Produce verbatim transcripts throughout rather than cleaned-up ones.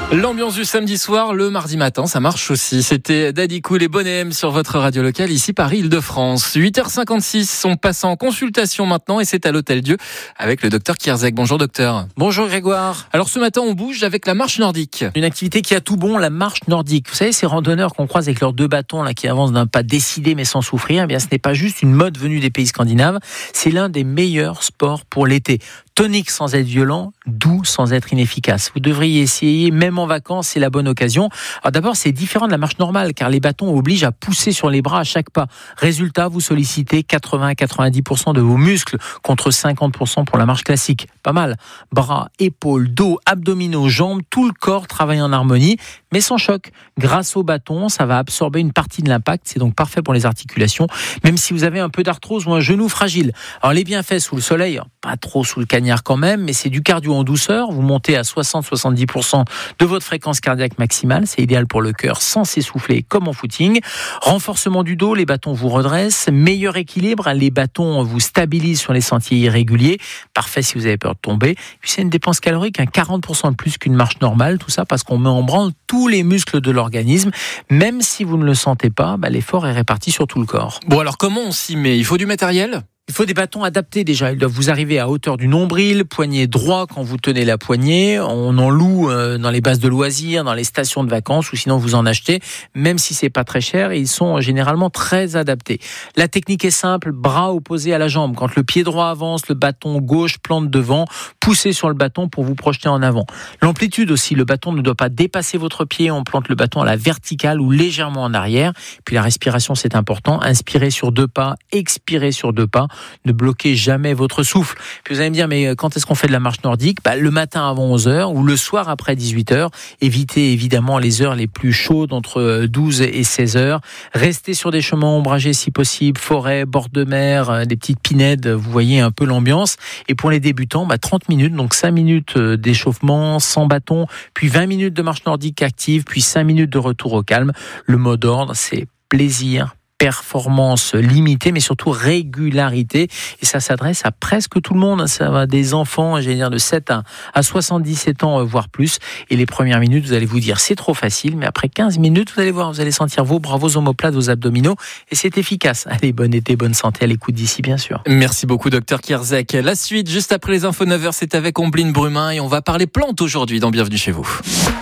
L'ambiance du samedi soir, le mardi matin, ça marche aussi. C'était Daddy Cool et Bonnet M sur votre radio locale, ici Paris-Île-de-France. huit heures cinquante-six, on passe en consultation maintenant et c'est à l'Hôtel Dieu avec le docteur Kierzek. Bonjour docteur. Bonjour Grégoire. Alors ce matin, on bouge avec la marche nordique. Une activité qui a tout bon, la marche nordique. Vous savez, ces randonneurs qu'on croise avec leurs deux bâtons là, qui avancent d'un pas décidé mais sans souffrir, eh bien, ce n'est pas juste une mode venue des pays scandinaves, c'est l'un des meilleurs sports pour l'été. Tonique sans être violent, doux sans être inefficace. Vous devriez essayer, même en vacances, c'est la bonne occasion. Alors d'abord, c'est différent de la marche normale, car les bâtons obligent à pousser sur les bras à chaque pas. Résultat, vous sollicitez quatre-vingts à quatre-vingt-dix pour cent de vos muscles, contre cinquante pour cent pour la marche classique. Pas mal. Bras, épaules, dos, abdominaux, jambes, tout le corps travaille en harmonie, mais sans choc. Grâce au bâton, ça va absorber une partie de l'impact, c'est donc parfait pour les articulations, même si vous avez un peu d'arthrose ou un genou fragile. Alors les bienfaits sous le soleil, pas trop sous le cagnard quand même, mais c'est du cardio en douceur. Vous montez à soixante à soixante-dix pour cent de votre fréquence cardiaque maximale. C'est idéal pour le cœur sans s'essouffler comme en footing. Renforcement du dos, les bâtons vous redressent. Meilleur équilibre, les bâtons vous stabilisent sur les sentiers irréguliers. Parfait si vous avez peur de tomber. Puis c'est une dépense calorique, hein, quarante pour cent de plus qu'une marche normale. Tout ça parce qu'on met en branle tous les muscles de l'organisme. Même si vous ne le sentez pas, bah, l'effort est réparti sur tout le corps. Bon alors comment on s'y met ? Il faut du matériel ? Il faut des bâtons adaptés déjà. Ils doivent vous arriver à hauteur du nombril, poignet droit quand vous tenez la poignée. On en loue dans les bases de loisirs, dans les stations de vacances, ou sinon vous en achetez. Même si c'est pas très cher, ils sont généralement très adaptés. La technique est simple, bras opposés à la jambe. Quand le pied droit avance, le bâton gauche plante devant. Poussez sur le bâton pour vous projeter en avant. L'amplitude aussi, le bâton ne doit pas dépasser votre pied. On plante le bâton à la verticale ou légèrement en arrière. Puis la respiration, c'est important. Inspirez sur deux pas, expirez sur deux pas. Ne bloquez jamais votre souffle. Puis vous allez me dire, mais quand est-ce qu'on fait de la marche nordique ? Bah, le matin avant onze heures ou le soir après dix-huit heures. Évitez évidemment les heures les plus chaudes entre douze et seize heures. Restez sur des chemins ombragés si possible, forêt, bord de mer, des petites pinèdes, vous voyez un peu l'ambiance. Et pour les débutants, bah, trente minutes, donc cinq minutes d'échauffement sans bâton, puis vingt minutes de marche nordique active, puis cinq minutes de retour au calme. Le mot d'ordre, c'est plaisir, performance limitée, mais surtout régularité. Et ça s'adresse à presque tout le monde. Ça va des enfants, j'allais dire de sept à soixante-dix-sept ans, voire plus. Et les premières minutes, vous allez vous dire, c'est trop facile. Mais après quinze minutes, vous allez voir, vous allez sentir vos bras, vos omoplates, vos abdominaux. Et c'est efficace. Allez, bon été, bonne santé à l'écoute d'ici, bien sûr. Merci beaucoup, docteur Kierzek. La suite, juste après les infos neuf heures, c'est avec Ombline Brumin. Et on va parler plantes aujourd'hui dans Bienvenue chez vous.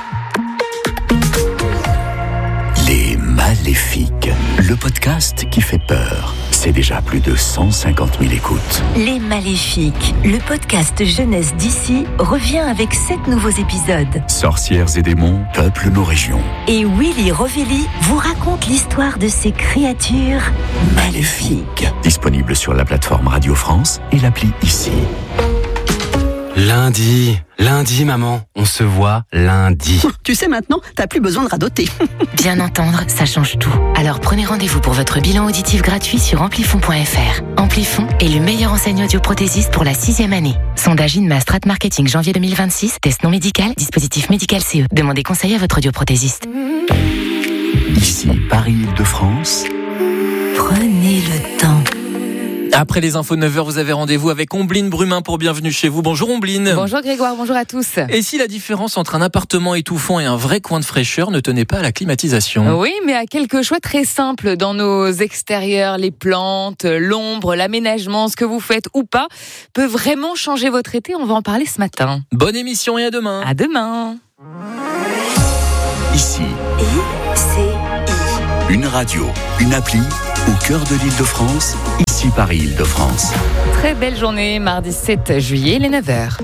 Les Maléfiques, le podcast qui fait peur. C'est déjà plus de cent cinquante mille écoutes. Les Maléfiques, le podcast jeunesse d'ici, revient avec sept nouveaux épisodes. Sorcières et démons peuplent nos régions. Et Willy Rovelli vous raconte l'histoire de ces créatures maléfiques. Disponible sur la plateforme Radio France et l'appli Ici. Lundi, lundi maman, on se voit lundi. Tu sais maintenant, t'as plus besoin de radoter. Bien entendre, ça change tout. Alors prenez rendez-vous pour votre bilan auditif gratuit sur amplifon point f r. Amplifon est le meilleur enseigne audioprothésiste pour la sixième année. Sondage INMA Strat Marketing janvier deux mille vingt-six, test non médical, dispositif médical C E. Demandez conseil à votre audioprothésiste. Ici Paris-Île-de-France. Prenez le temps. Après les infos de neuf heures, vous avez rendez-vous avec Ombline Brumin pour Bienvenue chez vous. Bonjour Ombline. Bonjour Grégoire, bonjour à tous. Et si la différence entre un appartement étouffant et un vrai coin de fraîcheur ne tenait pas à la climatisation ? Oui, mais à quelques choix très simples dans nos extérieurs, les plantes, l'ombre, l'aménagement, ce que vous faites ou pas, peut vraiment changer votre été. On va en parler ce matin. Bonne émission et à demain. À demain. Ici. I C I. Une radio, une appli, au cœur de l'Île-de-France, ici Paris-Île-de-France. Très belle journée, mardi sept juillet, les neuf heures.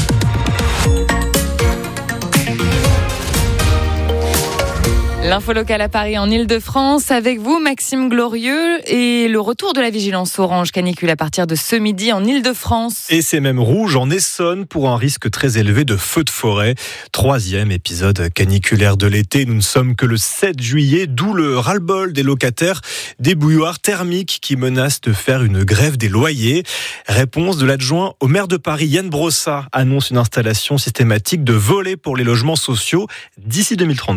L'info locale à Paris en Île-de-France avec vous Maxime Glorieux et le retour de la vigilance orange canicule à partir de ce midi en Île-de-France. Et c'est même rouge en Essonne pour un risque très élevé de feux de forêt. Troisième épisode caniculaire de l'été. Nous ne sommes que le sept juillet, d'où le ras-le-bol des locataires des bouilloires thermiques qui menacent de faire une grève des loyers. Réponse de l'adjoint au maire de Paris, Yann Brossat, annonce une installation systématique de volets pour les logements sociaux d'ici deux mille trente-deux.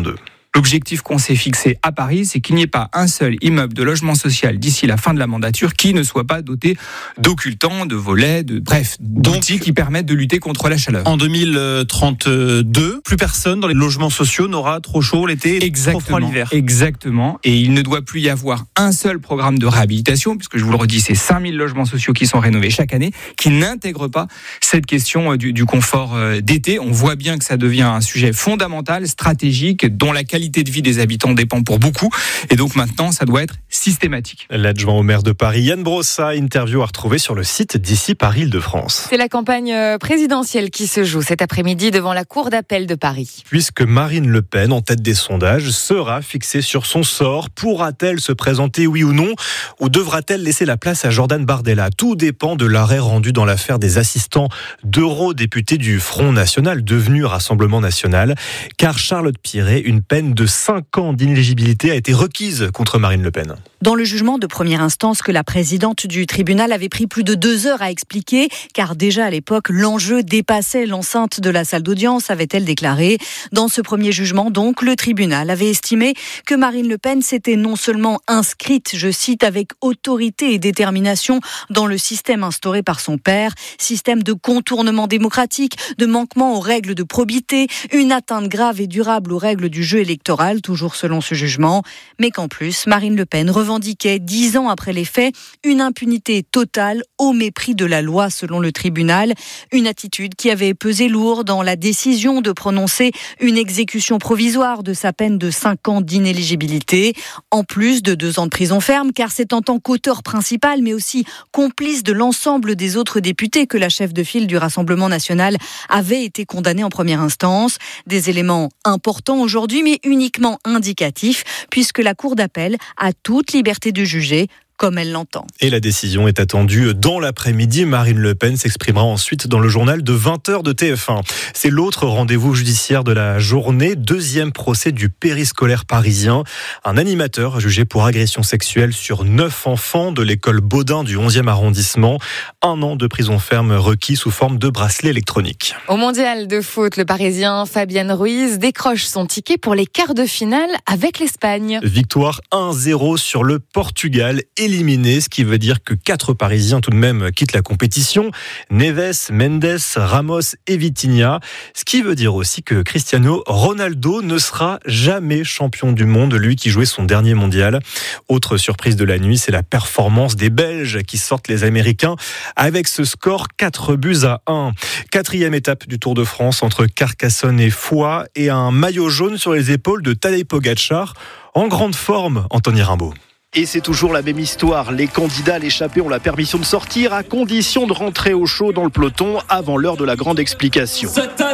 L'objectif qu'on s'est fixé à Paris, c'est qu'il n'y ait pas un seul immeuble de logement social d'ici la fin de la mandature qui ne soit pas doté d'occultants, de volets, de bref, d'outils qui permettent de lutter contre la chaleur. En deux mille trente-deux, plus personne dans les logements sociaux n'aura trop chaud l'été, exactement, trop froid l'hiver. Exactement. Et il ne doit plus y avoir un seul programme de réhabilitation, puisque je vous le redis, c'est cinq mille logements sociaux qui sont rénovés chaque année, qui n'intègrent pas cette question du, du confort d'été. On voit bien que ça devient un sujet fondamental, stratégique, dont la qualité de vie des habitants dépend pour beaucoup. Et donc maintenant, ça doit être systématique. L'adjoint au maire de Paris, Yann Brossa, interview à retrouver sur le site d'ici Paris Île-de-France. C'est la campagne présidentielle qui se joue cet après-midi devant la cour d'appel de Paris. Puisque Marine Le Pen, en tête des sondages, sera fixée sur son sort. Pourra-t-elle se présenter, oui ou non, ou devra-t-elle laisser la place à Jordan Bardella? Tout dépend de l'arrêt rendu dans l'affaire des assistants d'eurodéputés du Front National, devenu Rassemblement National. Car Charlotte Piret, une peine de cinq ans d'inéligibilité a été requise contre Marine Le Pen. Dans le jugement de première instance que la présidente du tribunal avait pris plus de deux heures à expliquer, car déjà à l'époque, l'enjeu dépassait l'enceinte de la salle d'audience, avait-elle déclaré. Dans ce premier jugement, donc, le tribunal avait estimé que Marine Le Pen s'était non seulement inscrite, je cite, avec autorité et détermination dans le système instauré par son père, système de contournement démocratique, de manquement aux règles de probité, une atteinte grave et durable aux règles du jeu électoral, toujours selon ce jugement, mais qu'en plus, Marine Le Pen revendiquait, dix ans après les faits, une impunité totale au mépris de la loi selon le tribunal, une attitude qui avait pesé lourd dans la décision de prononcer une exécution provisoire de sa peine de cinq ans d'inéligibilité, en plus de deux ans de prison ferme, car c'est en tant qu'auteur principal, mais aussi complice de l'ensemble des autres députés que la chef de file du Rassemblement National avait été condamnée en première instance. Des éléments importants aujourd'hui, mais uniquement indicatifs, puisque la Cour d'appel a toute liberté de juger comme elle l'entend. Et la décision est attendue dans l'après-midi. Marine Le Pen s'exprimera ensuite dans le journal de vingt heures de T F un. C'est l'autre rendez-vous judiciaire de la journée. Deuxième procès du périscolaire parisien. Un animateur jugé pour agression sexuelle sur neuf enfants de l'école Baudin du onzième arrondissement. Un an de prison ferme requis sous forme de bracelet électronique. Au mondial de foot, le Parisien Fabian Ruiz décroche son ticket pour les quarts de finale avec l'Espagne. Victoire un zéro sur le Portugal, éliminé, ce qui veut dire que quatre Parisiens tout de même quittent la compétition. Neves, Mendes, Ramos et Vitinha. Ce qui veut dire aussi que Cristiano Ronaldo ne sera jamais champion du monde, lui qui jouait son dernier mondial. Autre surprise de la nuit, c'est la performance des Belges qui sortent les Américains avec ce score quatre buts à un. Quatrième étape du Tour de France entre Carcassonne et Foix et un maillot jaune sur les épaules de Tadej Pogačar. En grande forme, Anthony Rimbaud. Et c'est toujours la même histoire. Les candidats à l'échappée ont la permission de sortir à condition de rentrer au chaud dans le peloton avant l'heure de la grande explication.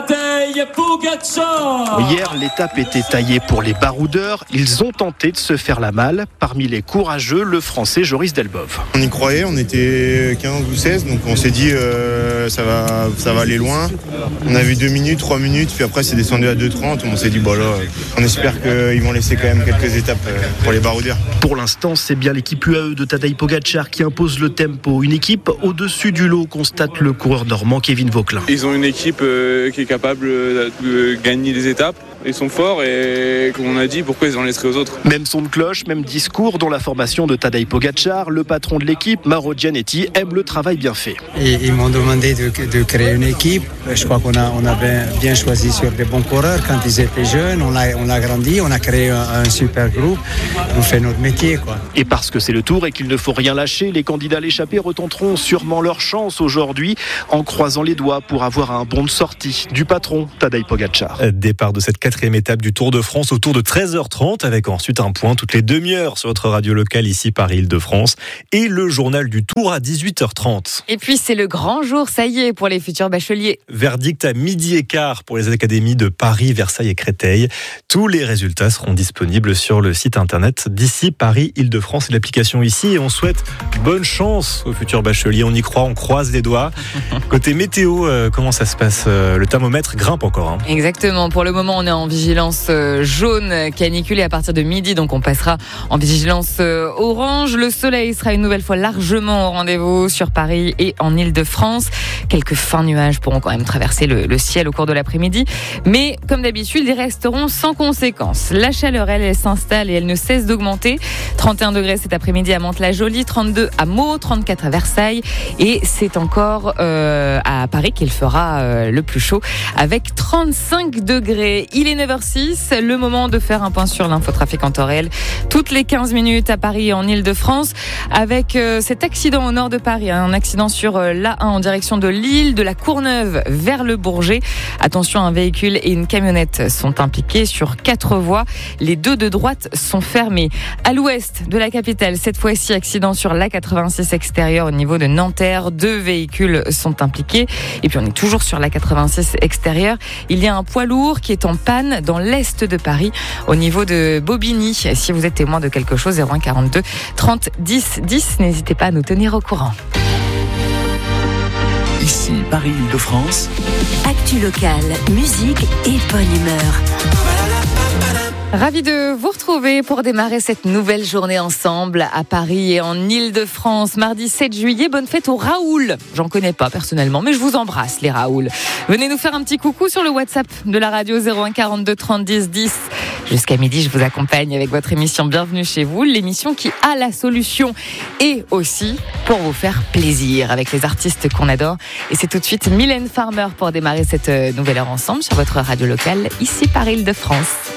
Hier, l'étape était taillée pour les baroudeurs. Ils ont tenté de se faire la malle. Parmi les courageux, le Français Joris Delbove. On y croyait, on était quinze ou seize, donc on s'est dit euh, ça va, ça va aller loin. On a vu deux minutes, trois minutes, puis après c'est descendu à deux trente. On s'est dit bon là, on espère qu'ils vont laisser quand même quelques étapes pour les baroudeurs. Pour l'instant, c'est bien l'équipe U A E de Tadej Pogačar qui impose le tempo. Une équipe au-dessus du lot, constate le coureur normand Kevin Vauquelin. Ils ont une équipe euh, qui est capable de gagner des étapes. Ils sont forts et, comme on a dit, pourquoi ils en laisseraient aux autres? Même son de cloche, même discours dans la formation de Tadej Pogačar. Le patron de l'équipe, Mauro Gianetti, aime le travail bien fait. Et ils m'ont demandé de, de créer une équipe. Je crois qu'on a, on a bien, bien choisi sur des bons coureurs quand ils étaient jeunes. On a, on a grandi, on a créé un, un super groupe. On fait notre métier, quoi. Et parce que c'est le Tour et qu'il ne faut rien lâcher, les candidats à l'échappée retenteront sûrement leur chance aujourd'hui en croisant les doigts pour avoir un bon de sortie du patron Tadej Pogačar. Départ de cette quatrième étape du Tour de France autour de treize heures trente avec ensuite un point toutes les demi-heures sur votre radio locale ici Paris Île-de-France et le journal du Tour à dix-huit heures trente. Et puis c'est le grand jour, ça y est, pour les futurs bacheliers. Verdict à midi et quart pour les académies de Paris, Versailles et Créteil. Tous les résultats seront disponibles sur le site internet d'ici Paris Île-de-France et l'application ici et on souhaite bonne chance aux futurs bacheliers. On y croit, on croise les doigts. Côté météo, euh, comment ça se passe? Le thermomètre grimpe encore. Hein. Exactement, pour le moment on est en en vigilance jaune canicule et à partir de midi, donc on passera en vigilance orange. Le soleil sera une nouvelle fois largement au rendez-vous sur Paris et en Île-de-France. Quelques fins nuages pourront quand même traverser le, le ciel au cours de l'après-midi. Mais comme d'habitude, ils resteront sans conséquence. La chaleur, elle, elle s'installe et elle ne cesse d'augmenter. trente et un degrés cet après-midi à Mantes-la-Jolie, trente-deux à Meaux, trente-quatre à Versailles. Et c'est encore euh, à Paris qu'il fera euh, le plus chaud avec trente-cinq degrés. Il est neuf heures six, le moment de faire un point sur l'infotrafic en temps réel. Toutes les quinze minutes à Paris et en Île-de-France avec euh, cet accident au nord de Paris. Hein, un accident sur euh, l'A un en direction de Lille, de la Courneuve vers le Bourget. Attention, un véhicule et une camionnette sont impliqués sur quatre voies. Les deux de droite sont fermés. À l'ouest de la capitale, cette fois-ci, accident sur l'A quatre-vingt-six extérieur au niveau de Nanterre. Deux véhicules sont impliqués. Et puis on est toujours sur l'A quatre-vingt-six extérieur. Il y a un poids lourd qui est en panne dans l'est de Paris au niveau de Bobigny. Si vous êtes témoin de quelque chose, zéro un quarante-deux trente dix dix, n'hésitez pas à nous tenir au courant. Ici, Paris-Île-de-France. Actu locale, musique et bonne humeur. Ravi de vous retrouver pour démarrer cette nouvelle journée ensemble à Paris et en Île-de-France. Mardi sept juillet, bonne fête aux Raoul. J'en connais pas personnellement, mais je vous embrasse les Raoul. Venez nous faire un petit coucou sur le WhatsApp de la radio zéro un quarante-deux trente dix dix. Jusqu'à midi, je vous accompagne avec votre émission Bienvenue chez vous, l'émission qui a la solution et aussi pour vous faire plaisir avec les artistes qu'on adore. Et c'est tout de suite Mylène Farmer pour démarrer cette nouvelle heure ensemble sur votre radio locale, ici par Île-de-France.